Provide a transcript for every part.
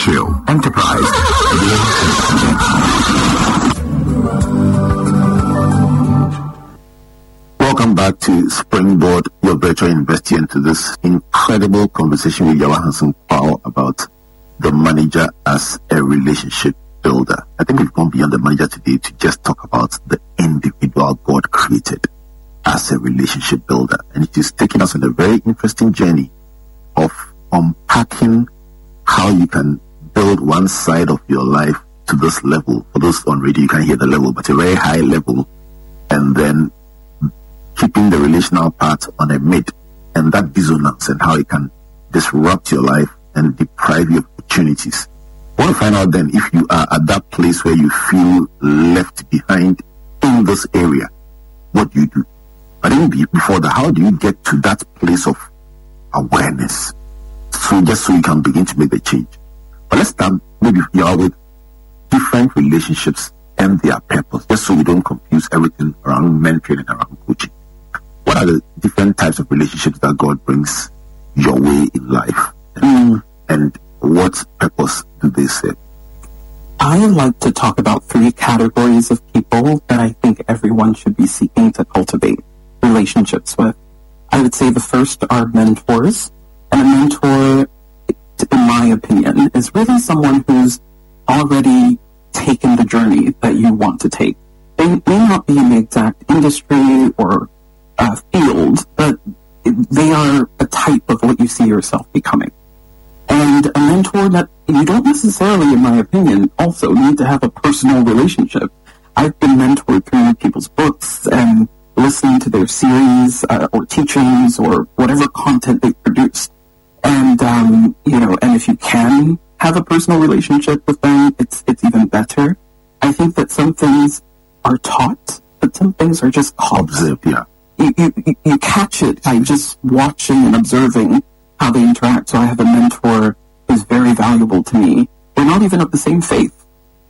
Chill Enterprise. Welcome back to Springboard, your virtual investor, into this incredible conversation with Yawa Hansen Powell about the manager as a relationship builder. I think we've gone beyond the manager today to just talk about the individual God created as a relationship builder. And it is taking us on a very interesting journey of unpacking how you can build one side of your life to this level. For those on radio, you can hear the level, but a very high level, and then keeping the relational part on a mid, and that dissonance and how it can disrupt your life and deprive you of opportunities. I want to find out then if you are at that place where you feel left behind in this area, what do you do? But even before that, how do you get to that place of awareness? So just so you can begin to make the change. But let's start maybe with different relationships and their purpose, just so we don't confuse everything around mentoring and around coaching. What are the different types of relationships that God brings your way in life? And what purpose do they serve? I like to talk about 3 categories of people that I think everyone should be seeking to cultivate relationships with. I would say the first are mentors. And a mentor, in my opinion, is really someone who's already taken the journey that you want to take. They may not be in the exact industry or field, but they are a type of what you see yourself becoming. And a mentor that you don't necessarily, in my opinion, also need to have a personal relationship. I've been mentored through people's books and listening to their series or teachings or whatever content they produced. And, and if you can have a personal relationship with them, it's even better. I think that some things are taught, but some things are just observed. Yeah. You catch it by just watching and observing how they interact. So I have a mentor who's very valuable to me. We're not even of the same faith,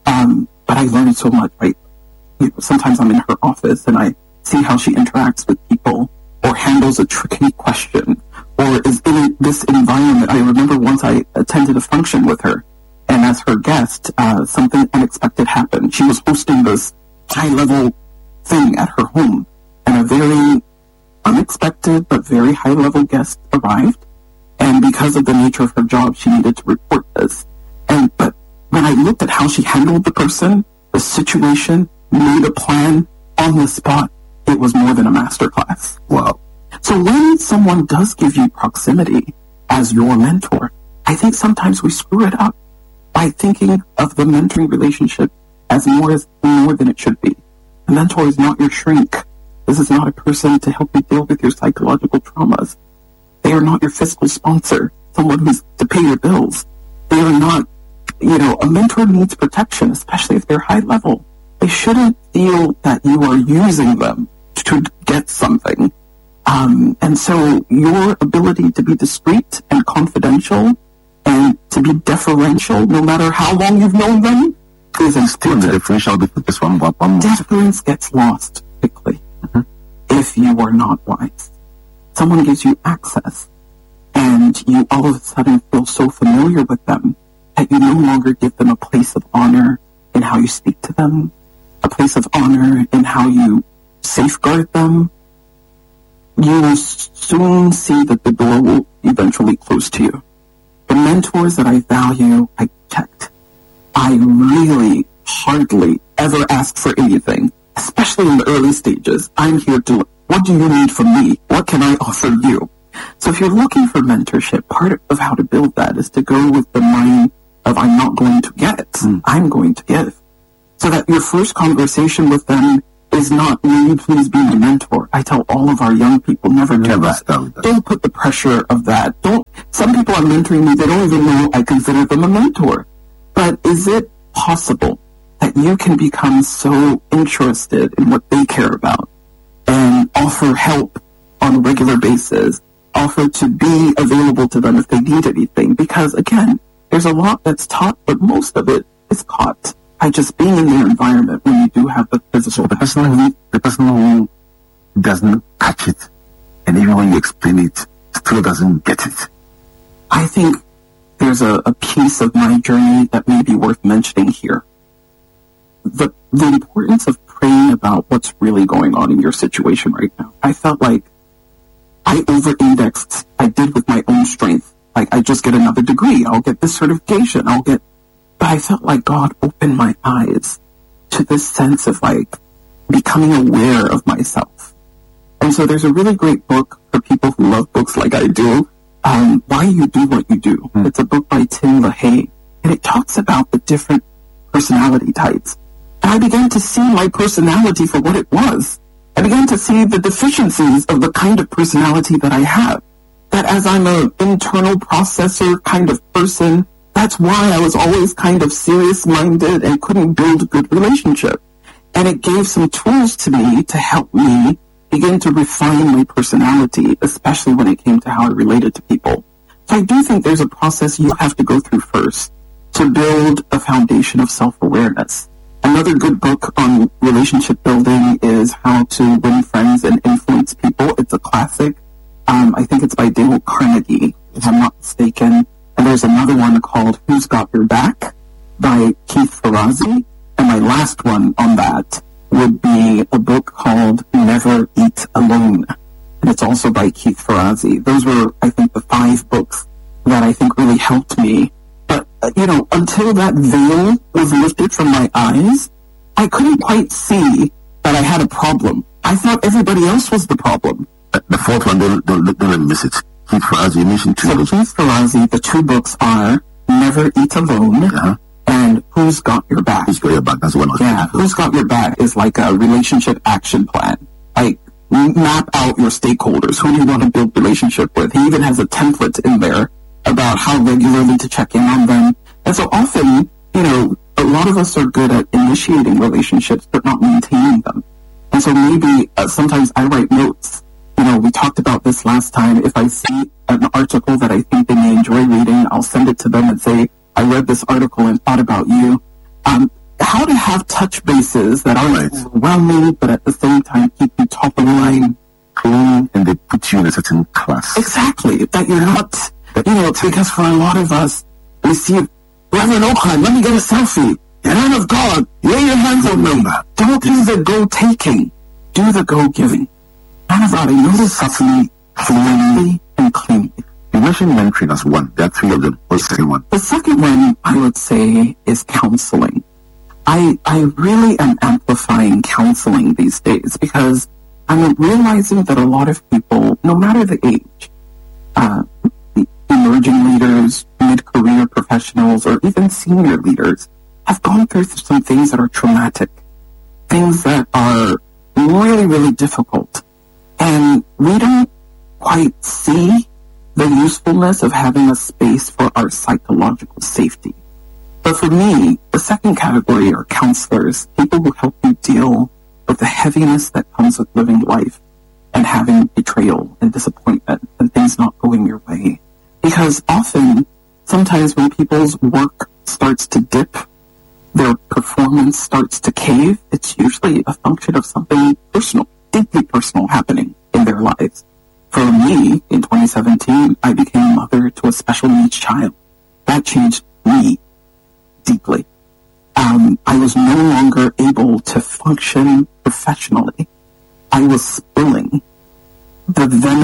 but I learned so much. Sometimes I'm in her office and I see how she interacts with people or handles a tricky question or is in this environment. I remember once I attended a function with her, and as her guest, something unexpected happened. She was hosting this high-level thing at her home, and a very unexpected but very high-level guest arrived. And because of the nature of her job, she needed to report this. But when I looked at how she handled the person, the situation, made a plan on the spot, it was more than a masterclass. Wow. So when someone does give you proximity as your mentor, I think sometimes we screw it up by thinking of the mentoring relationship as more than it should be. A mentor is not your shrink. This is not a person to help you deal with your psychological traumas. They are not your fiscal sponsor, someone who's to pay your bills. They are not, a mentor needs protection, especially if they're high level. They shouldn't feel that you are using them to get something. And so your ability to be discreet and confidential and to be deferential, no matter how long you've known them, is important. The differential between this one. Deference gets lost quickly if you are not wise. Someone gives you access and you all of a sudden feel so familiar with them that you no longer give them a place of honor in how you speak to them, a place of honor in how you safeguard them. You will soon see that the door will eventually close to you. The mentors that I value, I protect. I really hardly ever ask for anything, especially in the early stages. I'm here to, what do you need from me? What can I offer you? So if you're looking for mentorship, part of how to build that is to go with the mind of I'm not going to get, I'm going to give. So that your first conversation with them is not, will you please be my mentor? I tell all of our young people, never do that. Don't put the pressure of that. Some people are mentoring me, they don't even know I consider them a mentor. But is it possible that you can become so interested in what they care about and offer help on a regular basis, offer to be available to them if they need anything? Because again, there's a lot that's taught, but most of it is caught by just being in their environment when you do have the physical. The person who doesn't catch it, and even when you explain it, still doesn't get it. I think there's a piece of my journey that may be worth mentioning here. The importance of praying about what's really going on in your situation right now. I felt like I over-indexed. I did with my own strength. Like, I just get another degree. I'll get this certification. But I felt like God opened my eyes to this sense of like becoming aware of myself. And so there's a really great book for people who love books like I do, Why You Do What You Do. It's a book by Tim LaHaye, and it talks about the different personality types. And I began to see my personality for what it was. I began to see the deficiencies of the kind of personality that I have. That as I'm an internal processor kind of person, that's why I was always kind of serious-minded and couldn't build a good relationship. And it gave some tools to me to help me begin to refine my personality, especially when it came to how I related to people. So I do think there's a process you have to go through first to build a foundation of self-awareness. Another good book on relationship building is How to Win Friends and Influence People. It's a classic. I think it's by Dale Carnegie, if I'm not mistaken. And there's another one called Who's Got Your Back by Keith Ferrazzi. And my last one on that would be a book called Never Eat Alone. And it's also by Keith Ferrazzi. Those were, I think, the 5 books that I think really helped me. But, until that veil was lifted from my eyes, I couldn't quite see that I had a problem. I thought everybody else was the problem. The 4th one, don't miss it. Keith Ferrazzi, you mentioned 2 books. Keith Ferrazzi, the 2 books are Never Eat Alone and Who's Got Your Back. Who's Got Your Back? That's one. Yeah, Who's Got Your Back is like a relationship action plan. Like, map out your stakeholders. Who do you want to build relationship with? He even has a template in there about how regularly to check in on them. And so often, a lot of us are good at initiating relationships, but not maintaining them. And so maybe sometimes I write notes. We talked about this last time. If I see an article that I think they may enjoy reading, I'll send it to them and say, I read this article and thought about you. How to have touch bases that aren't overwhelming, but at the same time keep you top of the line. And they put you in a certain class. Exactly. That you're not, because for a lot of us, we see, Reverend Okran, let me get a selfie. Man of God, lay your hands on me. Don't do the go-taking. Do the go-giving. Man of God, I know this subtly, clearly, and cleanly. You mentioned mentoring as one. There are 3 of them. What's the second one? The second one, I would say, is counseling. I really am amplifying counseling these days because I'm realizing that a lot of people, no matter the age, emerging leaders, mid-career professionals, or even senior leaders, have gone through some things that are traumatic, things that are really, really difficult. And we don't quite see the usefulness of having a space for our psychological safety. But for me, the second category are counselors, people who help you deal with the heaviness that comes with living life and having betrayal and disappointment and things not going your way. Because often, sometimes when people's work starts to dip, their performance starts to cave, it's usually a function of something personal, deeply personal happening in their lives. For me, in 2017, I became mother to a special needs child. That changed me deeply. I was no longer able to function professionally. I was spilling the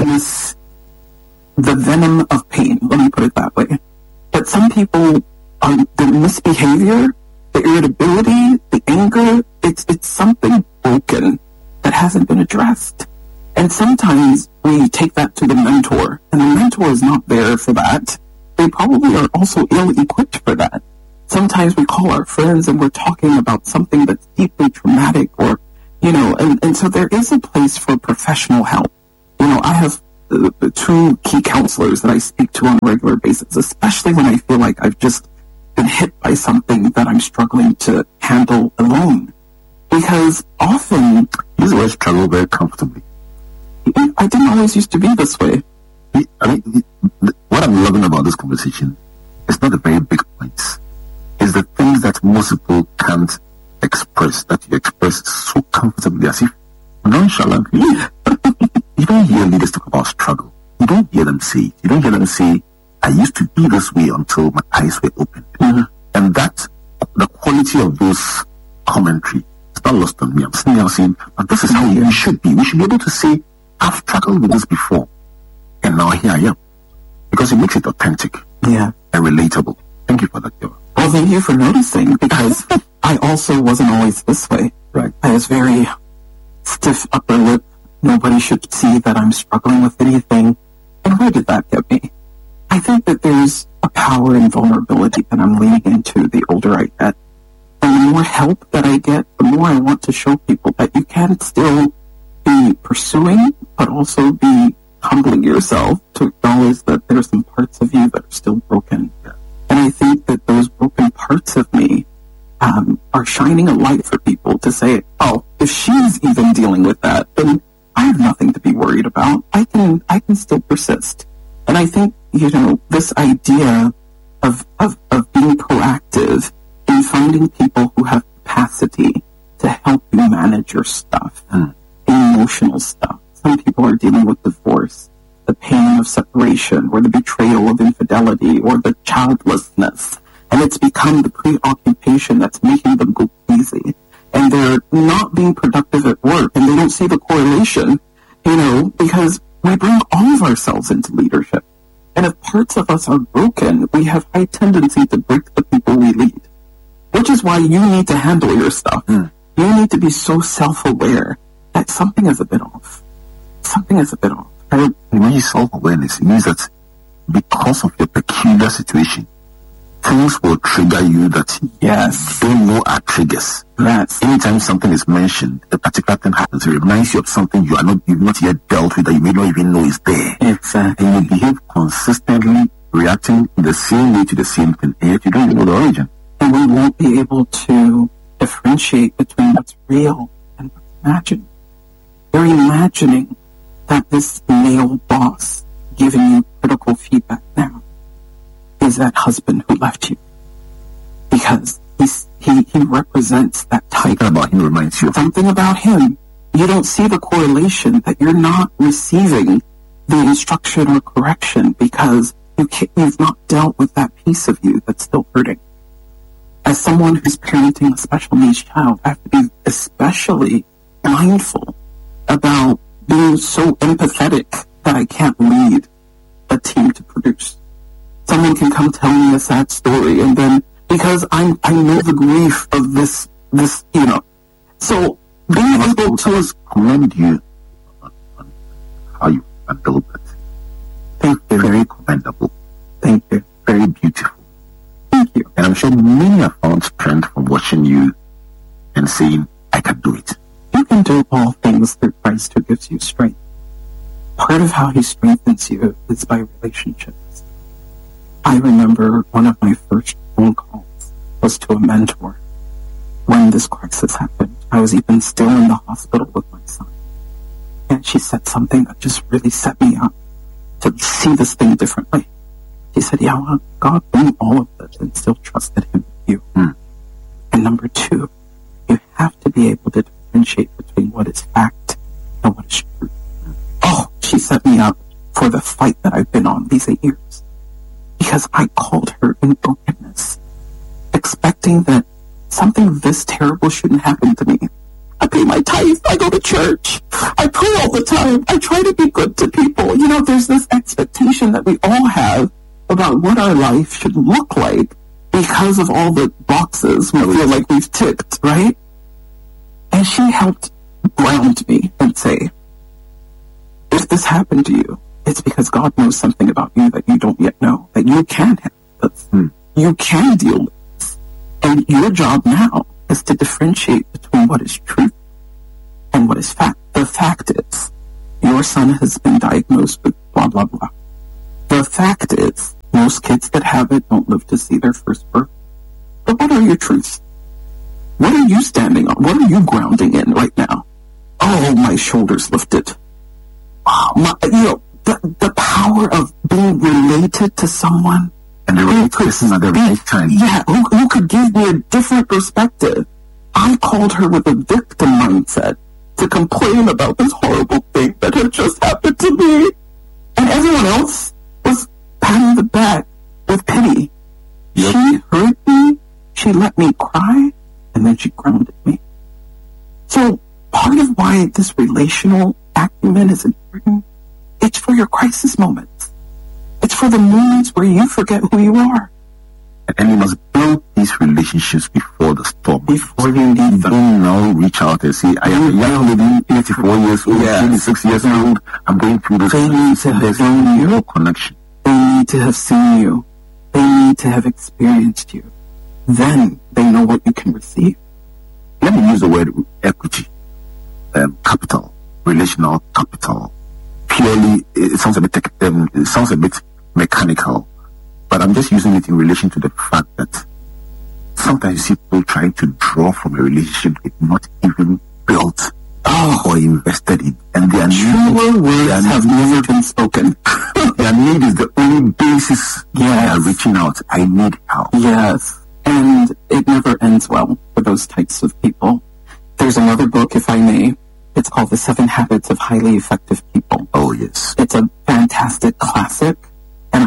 venom of pain, let me put it that way. But some people, the misbehavior, the irritability, the anger, it's something broken that hasn't been addressed. And sometimes we take that to the mentor, and the mentor is not there for that. They probably are also ill-equipped for that. Sometimes we call our friends and we're talking about something that's deeply traumatic or, and so there is a place for professional help. I have 2 key counselors that I speak to on a regular basis, especially when I feel like I've just been hit by something that I'm struggling to handle alone. Because often... You always struggle very comfortably. I didn't always used to be this way. What I'm loving about this conversation is not the very big points. It's the things that most people can't express, that you express so comfortably as if nonchalantly. You don't hear leaders talk about struggle. You don't hear them say it. You don't hear them say, I used to be this way until my eyes were opened. And that, the quality of those commentary, it's not lost on me. I'm sitting there saying, but this is how we should be. We should be able to say, I've struggled with this before, and now here I am. Because it makes it authentic and relatable. Thank you for that, Joe. Well, thank you for noticing, because I also wasn't always this way. Right. I was very stiff upper lip. Nobody should see that I'm struggling with anything. And where did that get me? I think that there's a power in vulnerability that I'm leaning into the older I get. And the more help that I get, the more I want to show people that you can still be pursuing, but also be humbling yourself to acknowledge that there's some parts of you that are still broken. And I think that those broken parts of me are shining a light for people to say, oh, if she's even dealing with that, then I have nothing to be worried about. I can still persist. And I think, this idea of being proactive in finding people who have capacity to help you manage your stuff, emotional stuff. Some people are dealing with divorce, the pain of separation, or the betrayal of infidelity, or the childlessness. And it's become the preoccupation that's making them go crazy. And they're not being productive at work, and they don't see the correlation, because we bring all of ourselves into leadership. And if parts of us are broken, we have high tendency to break the people we lead. Which is why you need to handle your stuff. You need to be so self-aware that something is a bit off. Something is a bit off. And when you self-awareness, it means that because of your peculiar situation, things will trigger you that you don't know are triggers. Yes. Anytime something is mentioned, a particular thing happens, it reminds you of something you've not yet dealt with, that you may not even know is there. Exactly. And you behave consistently, reacting the same way to the same thing, and yet you don't even know the origin. And we won't be able to differentiate between what's real and what's imagined. You're imagining that this male boss giving you critical feedback now is that husband who left you. Because he represents that type. Something about him reminds you of something about him. You don't see the correlation that you're not receiving the instruction or correction because you've not dealt with that piece of you that's still hurting. As someone who's parenting a special needs child, I have to be especially mindful about being so empathetic that I can't lead a team to produce. Someone can come tell me a sad story, and then because I know the grief of this, So being able to commend you on how you handled that. Thank you. Very commendable. Thank you. Very beautiful. Thank you. And I'm sure many have found strength from watching you and saying, I can do it. You can do all things through Christ who gives you strength. Part of how he strengthens you is by relationships. I remember one of my first phone calls was to a mentor when this crisis happened. I was even still in the hospital with my son. And she said something that just really set me up to see this thing differently. She said, well, God knew all of this and still trusted him with you. And number two, you have to be able to differentiate between what is fact and what is truth. Oh, she set me up for the fight that I've been on these 8 years. Because I called her in brokenness, expecting that something this terrible shouldn't happen to me. I pay my tithe, I go to church, I pray all the time, I try to be good to people. There's this expectation that we all have about what our life should look like because of all the boxes we feel like we've ticked, right? And she helped ground me and say, if this happened to you, it's because God knows something about you that you don't yet know, that you can handle this. You can deal with this. And your job now is to differentiate between what is truth and what is fact. The fact is, your son has been diagnosed with blah, blah, blah. The fact is, most kids that have it don't live to see their first birth. But what are your truths? What are you standing on? What are you grounding in right now? Oh, my shoulders lifted. The power of being related to someone and who could who could give me a different perspective. I called her with a victim mindset to complain about this horrible thing that had just happened to me, and everyone else was pat on the back with pity. Yep. She heard me, she let me cry, and then she grounded me. So part of why this relational acumen is important, it's for your crisis moments. It's for the moments where you forget who you are. And you must build these relationships before the storm. Before you need them. Don't now reach out and say, I am a young lady, 84 years old, 26 years old, I'm going through this. They need to have known you. No connection. They need to have seen you. They need to have experienced you. Then they know what you can receive. Let me use the word equity, capital, relational capital. Purely, it sounds a bit mechanical, but I'm just using it in relation to the fact that sometimes you see people trying to draw from a relationship they've not even built or invested in, and their truer words have never been spoken. Their need is the only basis they are reaching out. I need help. Yes. And it never ends well for those types of people. There's another book, if I may. It's called The 7 Habits of Highly Effective People. Oh, yes. It's a fantastic classic. And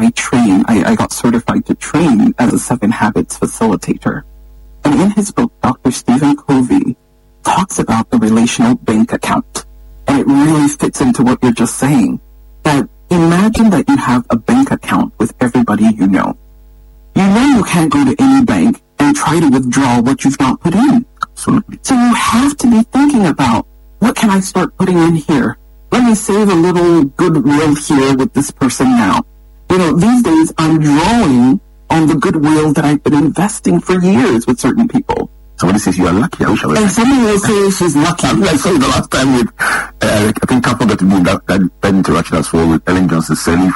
I got certified to train as a 7 Habits facilitator. And in his book, Dr. Stephen Covey talks about the relational bank account. And it really fits into what you're just saying. That imagine that you have a bank account with everybody you know. You know you can't go to any bank and try to withdraw what you've not put in. Absolutely. So you have to be thinking about, what can I start putting in here? Let me save a little goodwill here with this person now. You know, these days I'm drawing on the goodwill that I've been investing for years with certain people. Somebody says you are lucky. I wish I was. And somebody will say she's lucky. I saw you the last time with, I think Couple got to be in that interaction as well with Ellen Johnson Sirleaf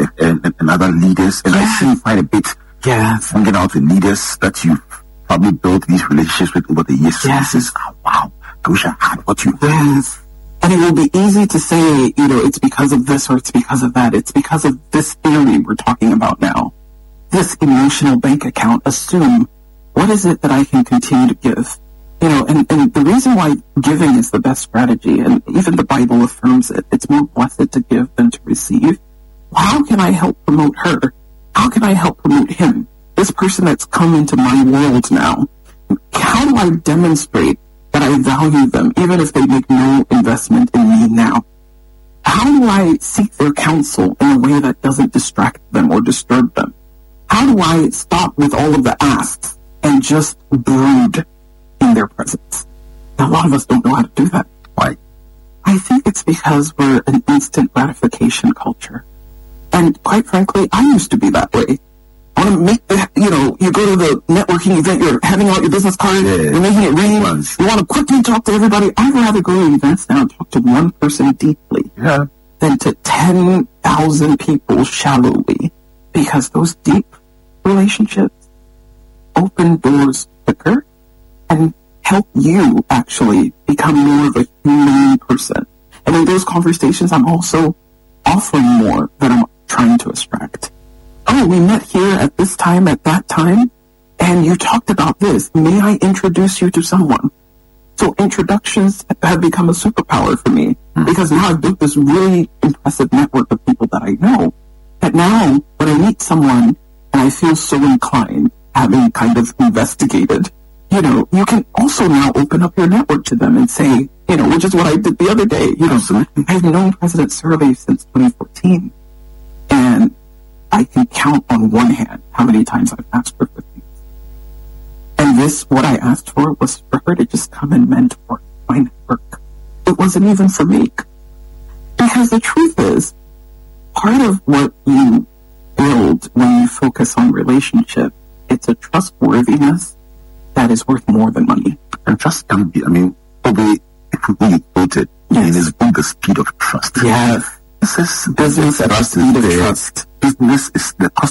and other leaders. And I see quite a bit. Yes. Finding out the leaders that you've probably built these relationships with over the years. Yes. Says, oh, wow, I wish I had what you had. Yes. And it will be easy to say, you know, it's because of this or it's because of that. It's because of this theory we're talking about now. This emotional bank account. Assume, what is it that I can continue to give? You know, and the reason why giving is the best strategy, and even the Bible affirms it, it's more blessed to give than to receive. How can I help promote her? How can I help promote him? This person that's come into my world now. How do I demonstrate that I value them, even if they make no investment in me now? How do I seek their counsel in a way that doesn't distract them or disturb them? How do I stop with all of the asks and just brood in their presence? Now, a lot of us don't know how to do that. Why? I think it's because we're an instant gratification culture. And quite frankly, I used to be that way. I want to make the, you know, you go to the networking event, you're handing out your business card, you're making it rain, you want to quickly talk to everybody. I'd rather go to events now and talk to one person deeply than to 10,000 people shallowly. Because those deep relationships open doors quicker and help you actually become more of a human person. And in those conversations, I'm also offering more than I'm trying to extract. Oh, we met here at this time, at that time, and you talked about this. May I introduce you to someone? So introductions have become a superpower for me because now I've built this really impressive network of people that I know. That now, when I meet someone and I feel so inclined, having kind of investigated, you know, you can also now open up your network to them and say, you know, which is what I did the other day. You know, so I've known President Sirleaf since 2014, and I can count on one hand how many times I've asked her for things. And this, what I asked for, was for her to just come and mentor my network. It wasn't even for me. Because the truth is, part of what you build when you focus on relationship, it's a trustworthiness that is worth more than money. And trust can be, I mean, Obi, who you quoted in his book, The Speed of Trust. Yes. This is business at the speed of trust. Business is the cost